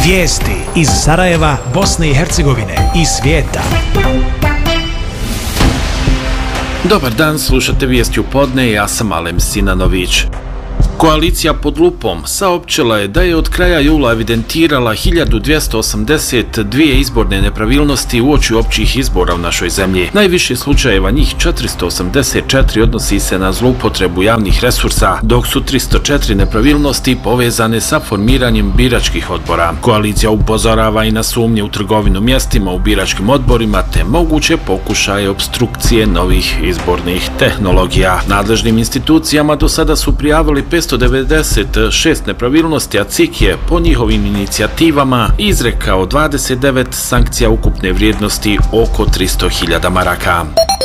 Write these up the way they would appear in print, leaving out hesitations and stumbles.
Vijesti iz Sarajeva, Bosne i Hercegovine i svijeta. Dobar dan, slušate vijesti u podne, ja sam Alem Sinanović. Koalicija pod lupom saopćila je da je od kraja jula evidentirala 1282 izborne nepravilnosti uoči općih izbora u našoj zemlji. Najviše slučajeva, njih 484, odnosi se na zloupotrebu javnih resursa, dok su 304 nepravilnosti povezane sa formiranjem biračkih odbora. Koalicija upozorava i na sumnje u trgovinu mjestima u biračkim odborima te moguće pokušaje opstrukcije novih izbornih tehnologija. Nadležnim institucijama do sada su prijavili 596 nepravilnosti, a CIK je po njihovim inicijativama izrekao 29 sankcija ukupne vrijednosti oko 300.000 maraka.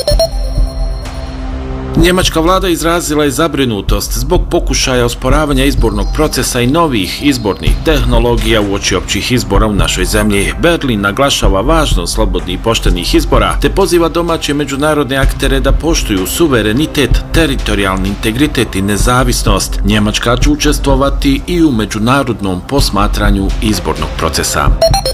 Njemačka vlada izrazila je zabrinutost zbog pokušaja osporavanja izbornog procesa i novih izbornih tehnologija uoči općih izbora u našoj zemlji. Berlin naglašava važnost slobodnih i poštenih izbora te poziva domaće međunarodne aktere da poštuju suverenitet, teritorijalni integritet i nezavisnost. Njemačka će učestvovati i u međunarodnom posmatranju izbornog procesa.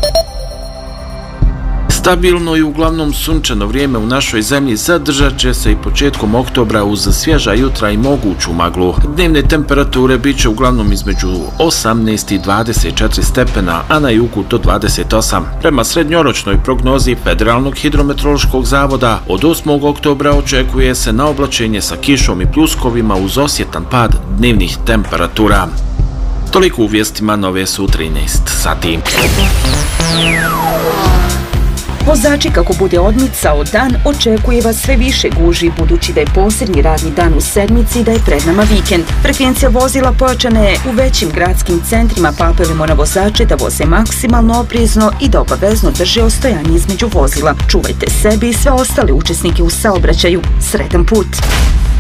Stabilno i uglavnom sunčano vrijeme u našoj zemlji zadržat će se i početkom oktobra uz svježa jutra i moguću maglu. Dnevne temperature bit će uglavnom između 18 i 24 stepena, a na jugu do 28. Prema srednjoročnoj prognozi Federalnog hidrometeorološkog zavoda, od 8. oktobra očekuje se naoblačenje sa kišom i pljuskovima uz osjetan pad dnevnih temperatura. Toliko u vijestima, nove su 13 sati. Vozači, kako bude odmicao dan, očekuje vas sve više gužvi, budući da je posljednji radni dan u sedmici i da je pred nama vikend. Frekvencija vozila pojačana je u većim gradskim centrima, pa apelujemo na vozače da voze maksimalno oprezno i da obavezno drže ostojanje između vozila. Čuvajte sebi i sve ostale učesnike u saobraćaju. Sretan put!